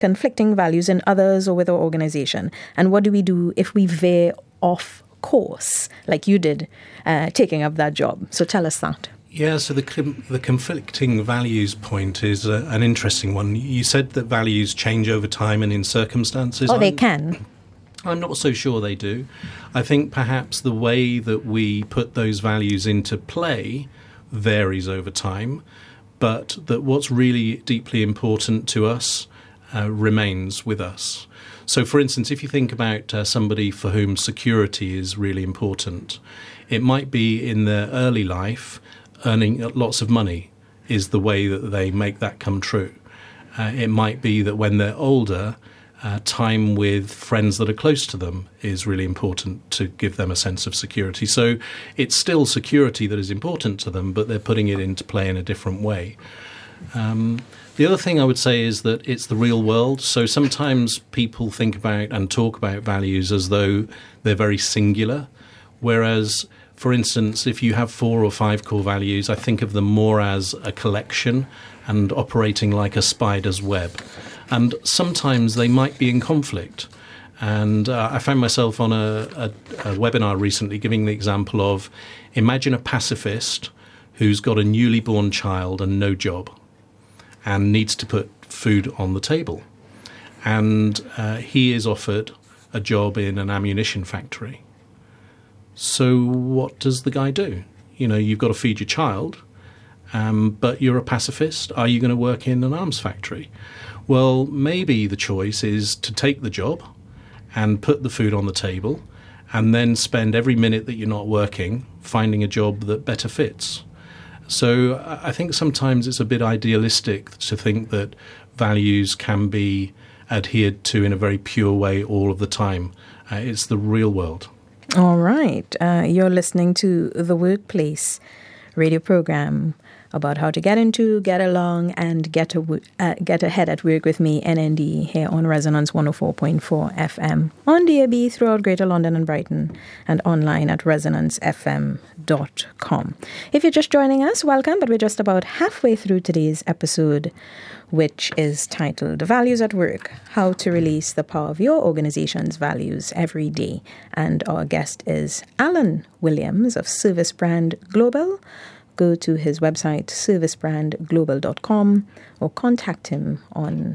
conflicting values in others or with our organization? And what do we do if we veer off course, like you did, taking up that job? So tell us that. Yeah, so the conflicting values point is an interesting one. You said that values change over time and in circumstances. Oh, they can. I'm not so sure they do. I think perhaps the way that we put those values into play varies over time, but that what's really deeply important to us remains with us. So, for instance, if you think about somebody for whom security is really important, it might be in their early life earning lots of money is the way that they make that come true. It might be that when they're older, time with friends that are close to them is really important to give them a sense of security. So it's still security that is important to them, but they're putting it into play in a different way. The other thing I would say is that it's the real world. So sometimes people think about and talk about values as though they're very singular, whereas, for instance, if you have 4 or 5 core values, I think of them more as a collection and operating like a spider's web. And sometimes they might be in conflict. And I found myself on a webinar recently giving the example of, imagine a pacifist who's got a newly born child and no job and needs to put food on the table. And he is offered a job in an ammunition factory. So what does the guy do? You know, you've got to feed your child, but you're a pacifist. Are you going to work in an arms factory? Well, maybe the choice is to take the job and put the food on the table and then spend every minute that you're not working finding a job that better fits. So I think sometimes it's a bit idealistic to think that values can be adhered to in a very pure way all of the time. It's the real world. All right. You're listening to The Workplace radio program about how to get into, get along, and get ahead at work with me, NND, here on Resonance 104.4 FM, on DAB throughout Greater London and Brighton, and online at resonancefm.com. If you're just joining us, welcome, but we're just about halfway through today's episode, which is titled Values at Work, How to Release the Power of Your Organization's Values Every Day. And our guest is Alan Williams of Service Brand Global. Go to his website, servicebrandglobal.com, or contact him on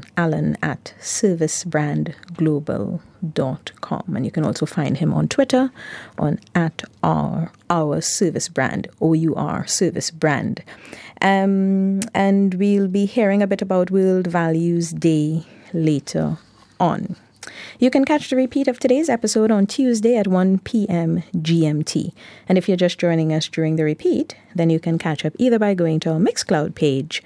alan@servicebrandglobal.com. And you can also find him on Twitter on @our service brand, OUR service brand. And we'll be hearing a bit about World Values Day later on. You can catch the repeat of today's episode on Tuesday at 1 p.m. GMT. And if you're just joining us during the repeat, then you can catch up either by going to our Mixcloud page,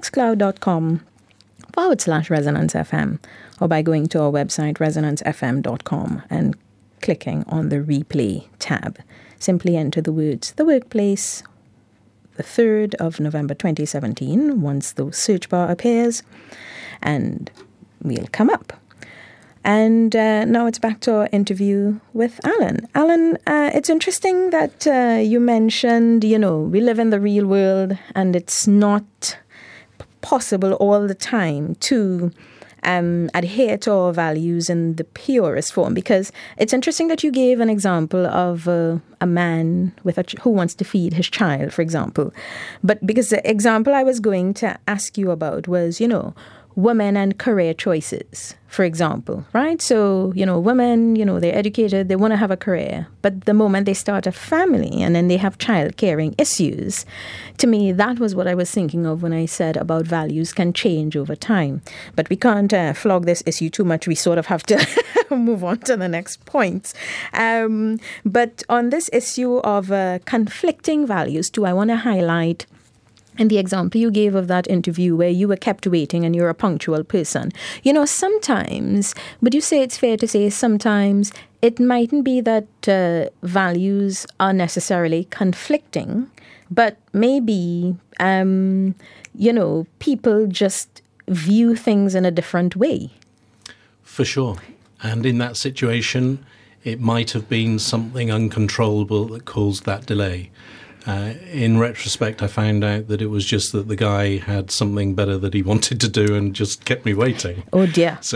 mixcloud.com/Resonance FM, or by going to our website, resonancefm.com, and clicking on the replay tab. Simply enter the words The Workplace, the 3rd of November 2017, once the search bar appears, and we'll come up. And now it's back to our interview with Alan. Alan, it's interesting that you mentioned, we live in the real world and it's not possible all the time to adhere to our values in the purest form. Because it's interesting that you gave an example of a man who wants to feed his child, for example. But because the example I was going to ask you about was, women and career choices, for example, right? So, women, they're educated, they want to have a career, but the moment they start a family and then they have child caring issues, to me, that was what I was thinking of when I said about values can change over time. But we can't flog this issue too much. We sort of have to move on to the next point. But on this issue of conflicting values too, I want to highlight and the example you gave of that interview where you were kept waiting and you're a punctual person. Sometimes, would you say it's fair to say sometimes it mightn't be that values are necessarily conflicting, but maybe, people just view things in a different way? For sure. And in that situation, it might have been something uncontrollable that caused that delay. In retrospect, I found out that it was just that the guy had something better that he wanted to do and just kept me waiting. Oh dear. So